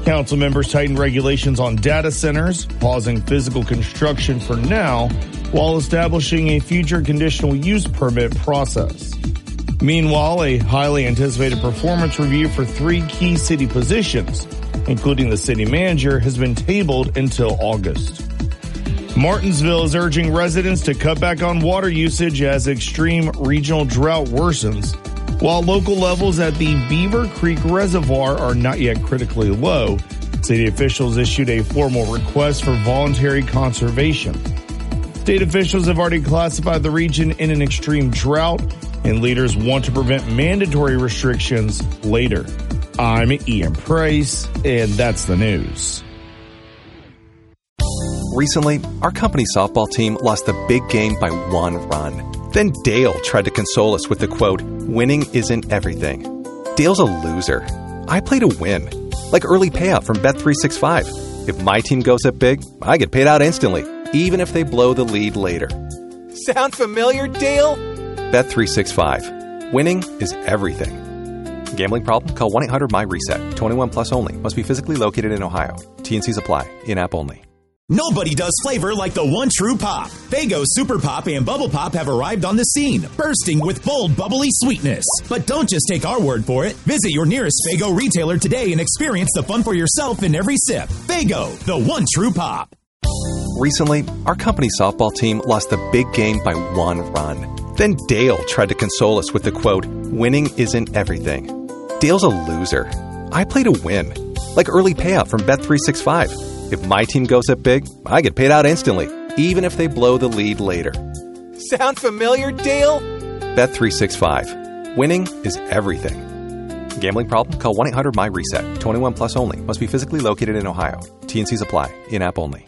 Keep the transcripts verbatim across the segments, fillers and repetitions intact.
Council members tightened regulations on data centers, pausing physical construction for now, while establishing a future conditional use permit process. Meanwhile, a highly anticipated performance review for three key city positions, including the city manager, has been tabled until August. Martinsville is urging residents to cut back on water usage as extreme regional drought worsens. While local levels at the Beaver Creek Reservoir are not yet critically low, city officials issued a formal request for voluntary conservation. State officials have already classified the region in an extreme drought, and leaders want to prevent mandatory restrictions later. I'm Ian Price, and that's the news. Recently, our company softball team lost the big game by one run. Then Dale tried to console us with the quote, "Winning isn't everything." Dale's a loser. I play to win, like early payout from Bet three sixty-five. If my team goes up big, I get paid out instantly, even if they blow the lead later. Sound familiar, Dale? Bet three sixty-five. Winning is everything. Gambling problem? Call one eight hundred M Y reset. twenty-one plus only. Must be physically located in Ohio. T and Cs apply. In-app only. Nobody does flavor like the one true pop. Faygo Super Pop and Bubble Pop have arrived on the scene, bursting with bold, bubbly sweetness. But don't just take our word for it. Visit your nearest Faygo retailer today and experience the fun for yourself in every sip. Faygo, the one true pop. Recently, our company softball team lost the big game by one run. Then Dale tried to console us with the quote, "Winning isn't everything." Dale's a loser. I play to win, like early payout from Bet three sixty-five. If my team goes up big, I get paid out instantly, even if they blow the lead later. Sound familiar, Dale? Bet three sixty-five. Winning is everything. Gambling problem? Call one eight hundred M Y reset. twenty-one plus only. Must be physically located in Ohio. T and Cs apply. In-app only.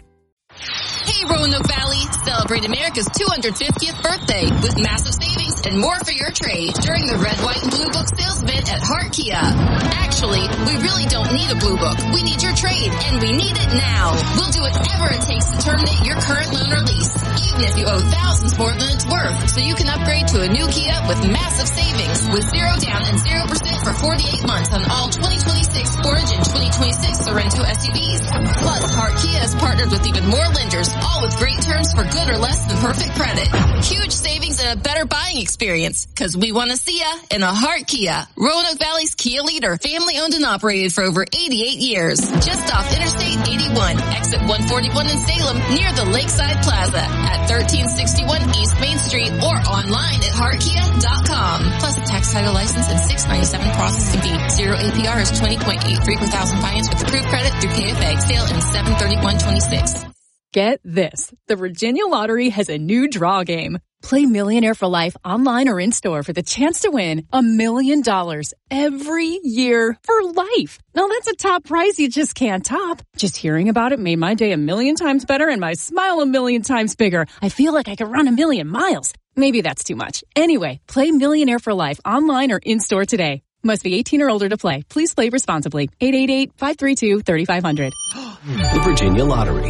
Hey, Roanoke Valley! Celebrate America's two hundred fiftieth birthday with massive savings and more for your trade during the Red, White, and Blue Book sales event at Hart Kia. Actually, we really don't need a Blue Book. We need your trade, and we need it now. We'll do whatever it takes to terminate your current loan or lease, even if you owe thousands more than it's worth, so you can upgrade to a new Kia with massive savings with zero down and zero percent for forty-eight months on all twenty twenty-six Sportage and twenty twenty-six Sorento S U Vs. Plus, Hart Kia has partnered with even more lenders, all with great terms for good or less than perfect credit. Huge savings and a better buying experience, because we want to see ya in a Hart Kia. Roanoke Valley's Kia leader, family owned and operated for over eighty-eight years. Just off Interstate eighty-one, exit one forty-one in Salem, near the Lakeside Plaza at thirteen sixty-one East Main Street, or online at hart kia dot com. Plus tax, title, license, and six ninety-seven processing fee. Zero A P R is twenty point eight three per thousand finance with approved credit through K F A. Sale in seven thirty-one twenty-six. Get this. The Virginia Lottery has a new draw game. Play Millionaire for Life online or in-store for the chance to win a million dollars every year for life. Now that's a top prize you just can't top. Just hearing about it made my day a million times better and my smile a million times bigger. I feel like I could run a million miles. Maybe that's too much. Anyway, play Millionaire for Life online or in-store today. Must be eighteen or older to play. Please play responsibly. eight eight eight, five three two, three five zero zero. The Virginia Lottery.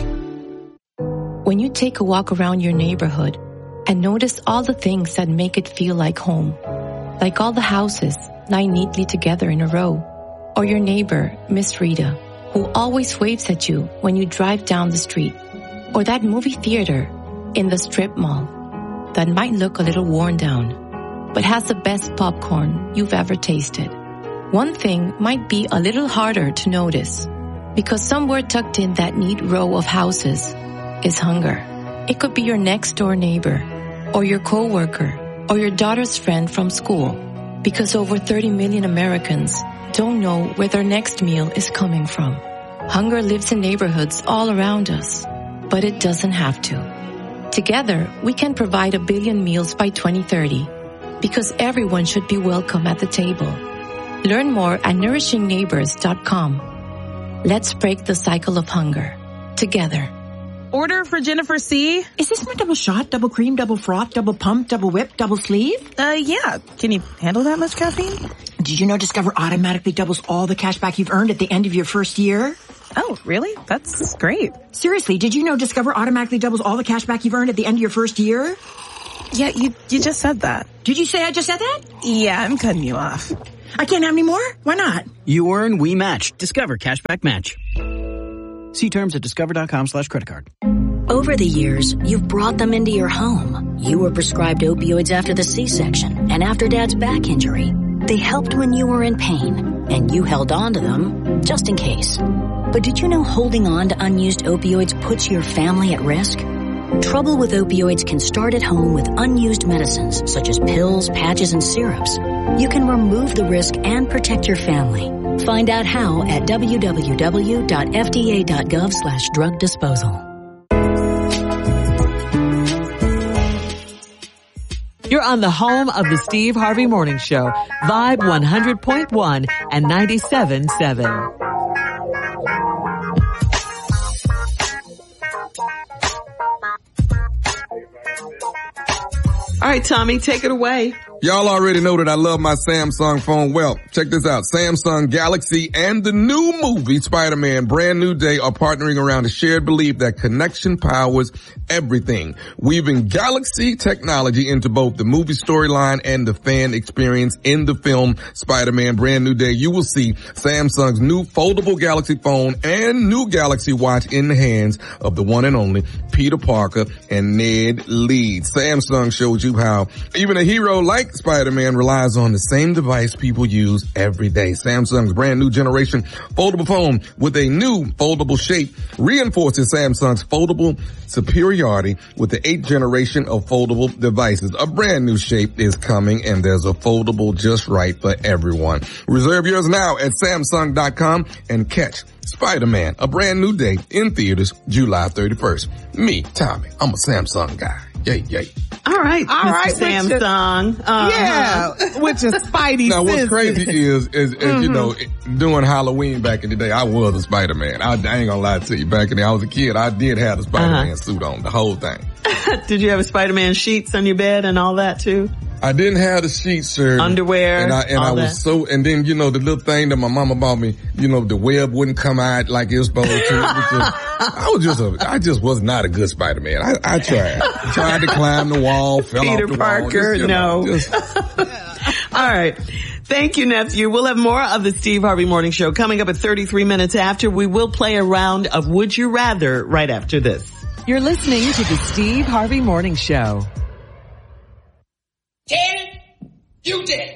When you take a walk around your neighborhood and notice all the things that make it feel like home, like all the houses lined neatly together in a row, or your neighbor, Miss Rita, who always waves at you when you drive down the street, or that movie theater in the strip mall that might look a little worn down, but has the best popcorn you've ever tasted. One thing might be a little harder to notice, because somewhere tucked in that neat row of houses is hunger. It could be your next door neighbor, or your coworker, or your daughter's friend from school, because over thirty million Americans don't know where their next meal is coming from. Hunger lives in neighborhoods all around us, but it doesn't have to. Together, we can provide a billion meals by twenty thirty, because everyone should be welcome at the table. Learn more at nourishing neighbors dot com. Let's break the cycle of hunger together. Order for Jennifer C. Is this my double shot, double cream, double froth, double pump, double whip, double sleeve? Uh, yeah. Can you handle that much caffeine? Did you know Discover automatically doubles all the cash back you've earned at the end of your first year? Oh, really? That's great. Seriously, did you know Discover automatically doubles all the cash back you've earned at the end of your first year? Yeah, you you just said that. Did you say I just said that? Yeah, I'm cutting you off. I can't have any more? Why not? You earn, we match. Discover Cashback Match. See terms at discover.com slash credit card. Over the years, you've brought them into your home. You were prescribed opioids after the C-section and after Dad's back injury. They helped when you were in pain, and you held on to them just in case. But did you know holding on to unused opioids puts your family at risk? Trouble with opioids can start at home with unused medicines such as pills, patches, and syrups. You can remove the risk and protect your family. Find out how at w w w dot f d a dot gov slash drug disposal. You're on the home of the Steve Harvey Morning Show, Vibe one hundred point one and ninety-seven point seven. All right, Tommy, take it away. Y'all already know that I love my Samsung phone. Well, check this out. Samsung Galaxy and the new movie Spider-Man Brand New Day are partnering around a shared belief that connection powers everything. Weaving Galaxy technology into both the movie storyline and the fan experience in the film Spider-Man Brand New Day. You will see Samsung's new foldable Galaxy phone and new Galaxy Watch in the hands of the one and only Peter Parker and Ned Leeds. Samsung showed you how even a hero like Spider-Man relies on the same device people use every day. Samsung's brand new generation foldable phone with a new foldable shape reinforces Samsung's foldable superiority with the eighth generation of foldable devices. A brand new shape is coming, and there's a foldable just right for everyone. Reserve yours now at Samsung dot com and catch Spider-Man, A Brand New Day in theaters July thirty-first. Me, Tommy, I'm a Samsung guy. Yay, yay. All right, All Mister right, Samsung. Uh-huh. Yeah, with your Spidey Now, what's senses. crazy is, is, is mm-hmm. you know, doing Halloween back in the day, I was a Spider-Man. I, I ain't gonna lie to you. Back in the day, I was a kid. I did have the Spider-Man uh-huh. suit on, the whole thing. Did you have a Spider-Man sheets on your bed and all that too? I didn't have the sheets, sir. Underwear, and I and I was that. so. And then you know the little thing that my mama bought me. You know the web wouldn't come out like it was supposed to. It was just, I was just a. I just was not a good Spider-Man. I, I tried. I tried to climb the wall. Fell Peter off the Parker, wall. Just, no. Know, just. All right. Thank you, nephew. We'll have more of the Steve Harvey Morning Show coming up at thirty-three minutes after. We will play a round of Would You Rather right after this. You're listening to the Steve Harvey Morning Show. Ted, you did